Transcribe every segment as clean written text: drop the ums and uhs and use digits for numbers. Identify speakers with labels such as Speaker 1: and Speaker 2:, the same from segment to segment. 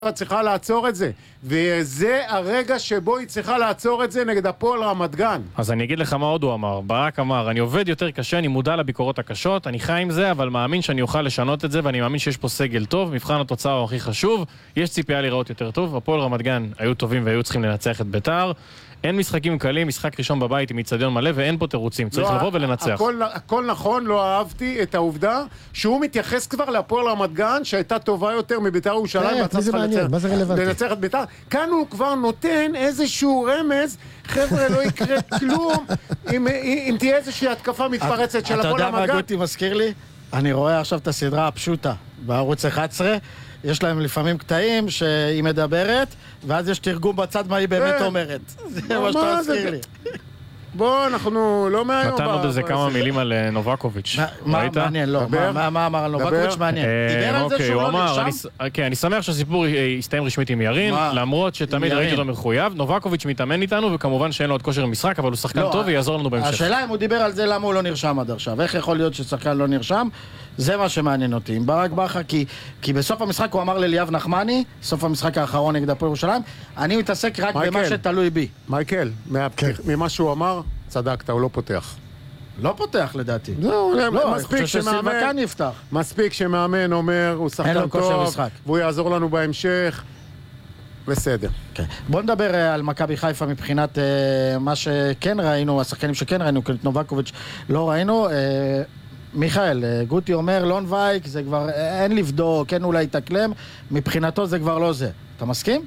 Speaker 1: צריכה לעצור את זה, וזה הרגע שבו היא צריכה לעצור את זה נגד הפועל רמת גן.
Speaker 2: אז אני אגיד לך מה עוד הוא אמר. ברק אמר, אני עובד יותר קשה, אני מודע לביקורות הקשות, אני חי עם זה, אבל מאמין שאני אוכל לשנות את זה, ואני מאמין שיש פה סגל טוב, מבחן התוצאה הוא הכי חשוב, יש ציפייה לראות יותר טוב, הפועל רמת גן היו טובים והיו צריכים לנצח את בית"ר, אין משחקים קלים, משחק ראשון בבית עם איצטדיון מלא ואין פה תירוצים, צריך לבוא ולנצח.
Speaker 1: הכל נכון, לא אהבתי את העובדה שהוא מתייחס כבר להפועל רמת גן שהייתה טובה יותר מבית"ר ירושלים, לנצח את בית"ר. כאן הוא כבר נותן איזשהו רמז, חבר'ה לא יקרה כלום אם תהיה איזושהי התקפה מתפרצת של הפועל רמת גן.
Speaker 3: אתה יודע מה גוטי מזכיר לי? אני רואה עכשיו את הסדרה הפשוטה בערוץ 11, יש להם לפעמים קטעים שהיא מדברת, ואז יש תרגום בצד מה היא באמת אומרת. זה מה שאתה מזכיר לי.
Speaker 1: בוא, אנחנו לא מהיום.
Speaker 2: נתן עוד איזה כמה מילים על נובקוביץ'.
Speaker 3: ראית? מעניין, לא. מה אמר על נובקוביץ'? מעניין. דיבר על זה שהוא לא נרשם?
Speaker 2: כן, אני שמח שהסיפור יסתיים רשמית עם ירין, למרות שתמיד ראיתי אותו מחויב. נובקוביץ' מתאמן איתנו, וכמובן שאין לו עוד כושר משחק, אבל הוא שחקן טוב ויעזור לנו בהמשך.
Speaker 3: השאלה אם הוא דיבר על זה, למה הוא לא נרשם עד עכשיו. איך יכול להיות ששחקן לא נרשם? זה מה שמעניין אותי. עם ברק בכר, כי בסוף המשחק הוא אמר לאליאב נחמני, סוף המשחק האחרון נגד הפועל ירושלים, אני מתעסק רק במה שתלוי בי.
Speaker 1: מייקל, ממה שהוא אמר, צדקת, הוא לא פותח.
Speaker 3: לא פותח לדעתי.
Speaker 1: מספיק שמאמן אומר, הוא שחקן טוב, והוא יעזור לנו בהמשך. בסדר.
Speaker 3: בוא נדבר על מכבי חיפה מבחינת מה שכן ראינו, השחקנים שכן ראינו, כי את נובקוביץ' לא ראינו. מיכאל, גוטי אומר, לון וייק, זה כבר אין לבדוק, כן אולי תקלם, מבחינתו זה כבר לא זה. אתה מסכים?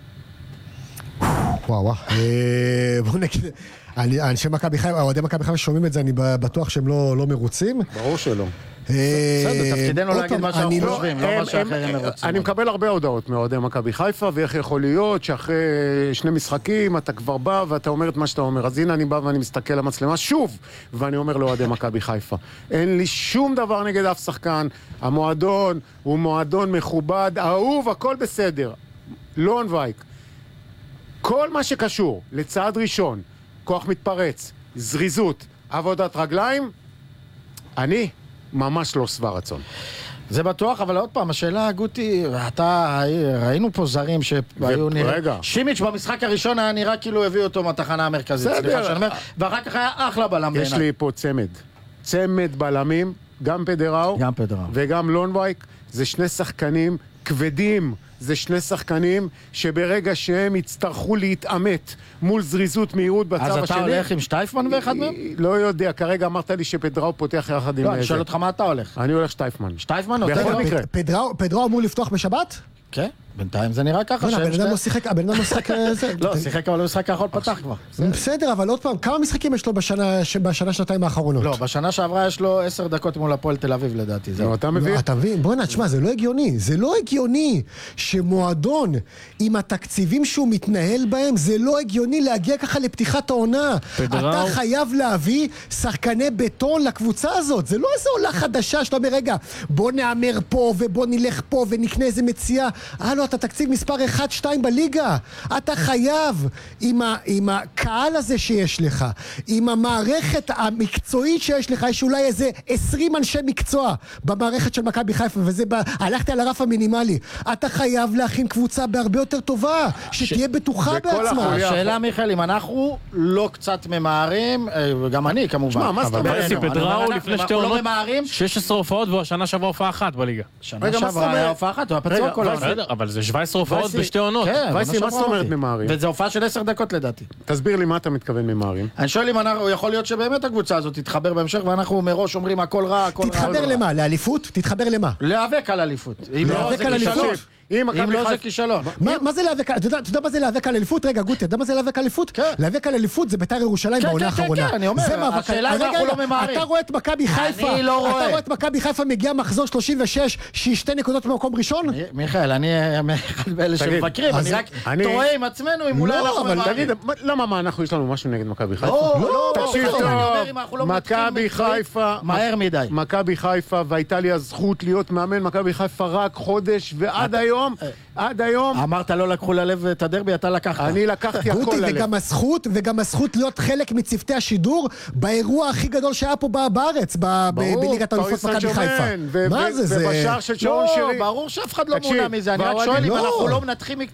Speaker 4: וואו, בוא נגיד, אנשי מכבי חיפה, אוהדי מכבי חיפה שומעים את זה, אני בטוח שהם לא מרוצים.
Speaker 1: ברור שלא.
Speaker 3: בסדר, תפקידנו להגיד מה שאנחנו חושבים, לא מה שאחרים מרוצים.
Speaker 1: אני מקבל הרבה הודעות מאוהדי מכבי חיפה, ואיך יכול להיות שאחרי 2 משחקים אתה כבר בא ואתה אומר את מה שאתה אומר. אז הנה אני בא ואני מסתכל למצלמה שוב, ואני אומר לאוהדי מכבי חיפה, אין לי שום דבר נגד אף שחקן, המועדון הוא מועדון מכובד, אהוב, הכל בסדר. לון וייק. כל מה שקשור לצעד ראשון, כוח מתפרץ, זריזות, עבודת רגליים, אני ממש לא שבע רצון.
Speaker 3: זה בטוח, אבל עוד פעם, השאלה, גוטי, ראינו פה זרים שהיו נראים... שימיץ' במשחק הראשון היה נראה כאילו הביא אותו מהתחנה המרכזית. ואחר כך היה אחלה בלם בעיניי.
Speaker 1: יש לי פה צמד בלמים, גם פדראו וגם לון וייק, זה 2 שחקנים כבדים. זה 2 שחקנים שברגע שהם יצטרכו להתאמת מול זריזות מהירות בצו השני...
Speaker 3: אז אתה הולך עם שטייפמן ואחד מהם?
Speaker 1: לא יודע, כרגע אמרת לי שפדראו פותח יחד עם...
Speaker 3: לא, אני שואל אותך מה אתה הולך.
Speaker 1: אני הולך שטייפמן.
Speaker 3: שטייפמן?
Speaker 4: בכל מקרה. פדראו אמור לפתוח בשבת?
Speaker 3: כן, בינתיים זה נראה ככה.
Speaker 4: הבן אדם לא שיחק,
Speaker 3: לא, שיחק אבל המשחק האחרון פתח כבר.
Speaker 4: בסדר, אבל עוד פעם, כמה משחקים יש לו בשנה-שנתיים האחרונות?
Speaker 3: לא, בשנה שעברה יש לו 10 דקות מול הפועל תל אביב לדעתי.
Speaker 1: אתה מבין?
Speaker 4: אתה מבין? בוא נשמע, זה לא הגיוני. זה לא הגיוני שמועדון עם התקציבים שהוא מתנהל בהם, זה לא הגיוני להגיע ככה לפתיחת העונה. אתה חייב להביא שחקני בטון לקבוצה הזאת. זה לא איזו עולה חדשה שאתה אומר, רגע, בוא נאמר פה ובוא נלך פה ונקנה איזה מציאה. הלו, אתה תקציב מספר 1-2 בליגה. אתה חייב עם הקהל הזה שיש לך, עם המערכת המקצועית שיש לך, יש אולי איזה 20 אנשי מקצוע במערכת של מכבי חיפה, וזה הלכתי על הרף המינימלי. אתה חייב להכין קבוצה בהרבה יותר טובה, שתהיה בטוחה בעצמה.
Speaker 3: השאלה, מיכאל, אם אנחנו לא קצת ממהרים, וגם אני כמובן.
Speaker 2: אבל ברסי פדראו לפני 2 עונות 16 הופעות, והשנה שעברה הופעה 1 בליגה.
Speaker 3: שנה שעברה היה הופעה 1, הוא הפצוע כל העונה.
Speaker 2: אבל זה 17 הופעות ב2 עונות.
Speaker 1: וייסי, מה זאת אומרת ממהרים?
Speaker 3: וזה הופעה של 10 דקות לדעתי.
Speaker 1: תסביר לי מה אתה מתכוון ממהרים.
Speaker 3: אני שואל אם יכול להיות שבאמת הקבוצה הזאת תתחבר בהמשך, ואנחנו מראש אומרים הכל רע, הכל רע.
Speaker 4: תתחבר למה? לאליפות? תתחבר למה?
Speaker 3: להיאבק על אליפות.
Speaker 4: להיאבק על אליפות?
Speaker 3: אם לא זה כישלון.
Speaker 4: מה זה להיאבק? אתה יודע מה זה להיאבק על אליפות? רגע, גוטי, אתה יודע מה זה להיאבק על אליפות? להיאבק על אליפות זה בית"ר ירושלים בעונה האחרונה.
Speaker 3: כן, אני אומר, השאלה אם אנחנו לא ממהרים.
Speaker 4: אתה רואה את מכבי חיפה,
Speaker 3: אני לא רואה.
Speaker 4: אתה רואה את מכבי חיפה מגיע מחזור 36, שהיא 2 נקודות במקום ראשון?
Speaker 3: מיכאל, אני אחד באלה שמבקרים, אני רק טועה עם עצמנו אם אולי אנחנו ממהרים.
Speaker 1: תגיד, למה מה, יש לנו משהו נגד מכבי חיפה?
Speaker 3: לא,
Speaker 1: תקשיב טוב, מכבי חיפה,
Speaker 3: מהר מדי.
Speaker 1: מכבי חיפה, והייתה לי הזכות להיות מאמן מכבי חיפה רק חודש, ועד היום עד היום...
Speaker 3: אמרת לא לקחו ללב את הדרבי, אתה לקחת.
Speaker 1: אני לקחתי הכל ללב.
Speaker 4: וגם הזכות להיות חלק מצוותי השידור באירוע הכי גדול שהיה פה בארץ, בליגת האלופות מכבי חיפה. מה זה?
Speaker 1: ובשער של שרון שירי.
Speaker 3: ברור שאף אחד לא מונע מזה, אני רק שואל אם אנחנו לא מנתחים